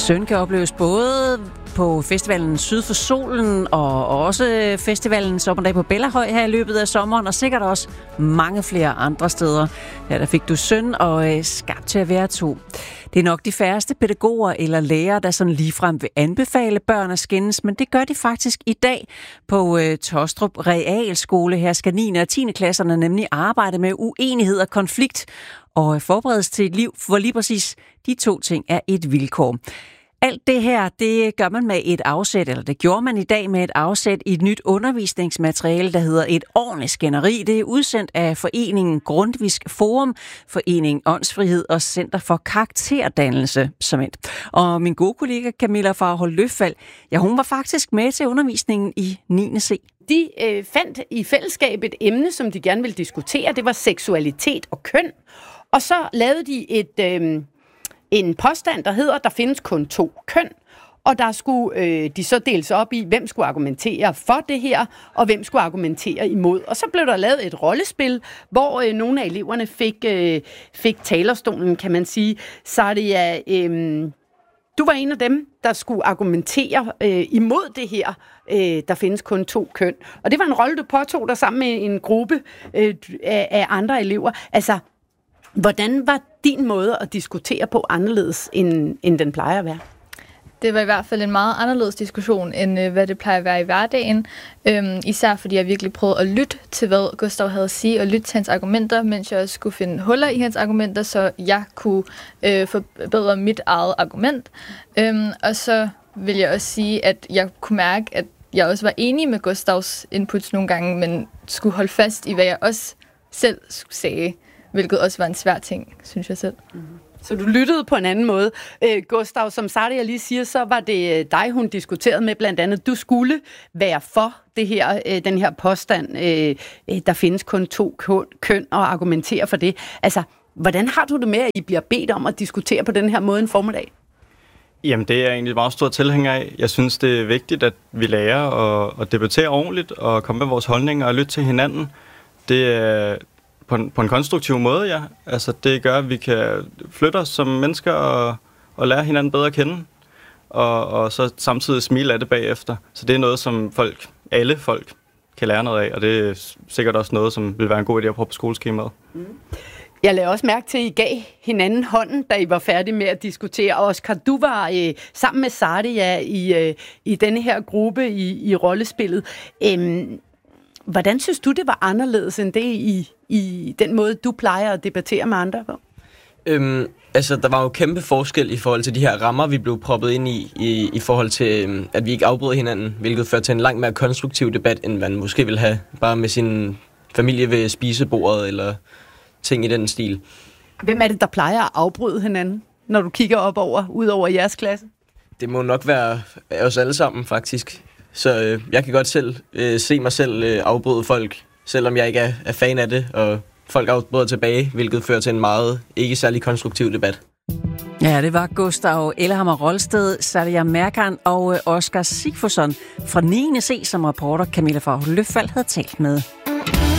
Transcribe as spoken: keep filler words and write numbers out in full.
Søn kan opleves både på festivalen Syd for Solen og også festivalen Sommerdag på Bellahøj her i løbet af sommeren, og sikkert også mange flere andre steder. Her der fik du Søn og øh, Skabt til at være to. Det er nok de færreste pædagoger eller lærere, der sådan ligefrem vil anbefale børn at skændes, men det gør de faktisk i dag på øh, Tåstrup Realskole. Her skal niende og tiende klasserne nemlig arbejde med uenighed og konflikt og forberedes til et liv, hvor lige præcis de to ting er et vilkår. Alt det her, det gør man med et afsæt, eller det gjorde man i dag med et afsæt i et nyt undervisningsmateriale, der hedder Et ordentligt skænderi. Det er udsendt af foreningen Grundtvigs Forum, Foreningen Åndsfrihed og Center for Karakterdannelse som et. Og min gode kollega Camilla Farhold Løffald, ja, hun var faktisk med til undervisningen i niende C. De øh, fandt i fællesskab et emne, som de gerne ville diskutere. Det var seksualitet og køn. Og så lavede de et... Øh, En påstand, der hedder, der findes kun to køn, og der skulle øh, de så deles op i, hvem skulle argumentere for det her, og hvem skulle argumentere imod. Og så blev der lavet et rollespil, hvor øh, nogle af eleverne fik, øh, fik talerstolen, kan man sige. Så er det, ja, øh, du var en af dem, der skulle argumentere øh, imod det her, øh, der findes kun to køn. Og det var en rolle, du påtog dig sammen med en gruppe øh, af, af andre elever. Altså, hvordan var din måde at diskutere på anderledes, end, end den plejer at være? Det var i hvert fald en meget anderledes diskussion, end øh, hvad det plejer at være i hverdagen. Øhm, især fordi jeg virkelig prøvede at lytte til, hvad Gustav havde at sige, og lytte til hans argumenter, mens jeg også skulle finde huller i hans argumenter, så jeg kunne øh, forbedre mit eget argument. Øhm, og så vil jeg også sige, at jeg kunne mærke, at jeg også var enig med Gustavs inputs nogle gange, men skulle holde fast i, hvad jeg også selv sagde. Hvilket også var en svær ting, synes jeg selv. Mm-hmm. Så du lyttede på en anden måde. Øh, Gustav, som Sadia lige siger, så var det dig, hun diskuterede med blandt andet. Du skulle være for det her, øh, den her påstand, øh, der findes kun to køn, og argumentere for det. Altså, hvordan har du det med, at I bliver bedt om at diskutere på den her måde en formiddag? Jamen, det er jeg egentlig meget stor tilhænger af. Jeg synes, det er vigtigt, at vi lærer at, at debattere ordentligt og komme med vores holdninger og lytte til hinanden. Det er... På en, på en konstruktiv måde, ja. Altså, det gør, at vi kan flytte os som mennesker og, og lære hinanden bedre at kende. Og, og så samtidig smile af det bagefter. Så det er noget, som folk, alle folk kan lære noget af. Og det er sikkert også noget, som vil være en god idé at prøve på skoleskemaet. Mm. Jeg lagde også mærke til, at I gav hinanden hånden, da I var færdige med at diskutere. Og Oscar, du var øh, sammen med Sadia i, øh, i denne her gruppe i, i rollespillet. Øhm, Hvordan synes du, det var anderledes end det i, i den måde, du plejer at debattere med andre på? Øhm, altså, der var jo kæmpe forskel i forhold til de her rammer, vi blev proppet ind i, i, i forhold til, at vi ikke afbrød hinanden, hvilket førte til en langt mere konstruktiv debat, end man måske ville have bare med sin familie ved spisebordet eller ting i den stil. Hvem er det, der plejer at afbryde hinanden, når du kigger op over, ud over jeres klasse? Det må nok være os alle sammen, faktisk. Så øh, jeg kan godt selv øh, se mig selv øh, afbryde folk, selvom jeg ikke er, er fan af det, og folk afbryder tilbage, hvilket fører til en meget ikke særlig konstruktiv debat. Ja, det var Gustav Ellehammer Rolsted, Sadia Merkan og Oscar Sigfusson fra niende C, som reporter Camilla Farhold Løffald havde talt med.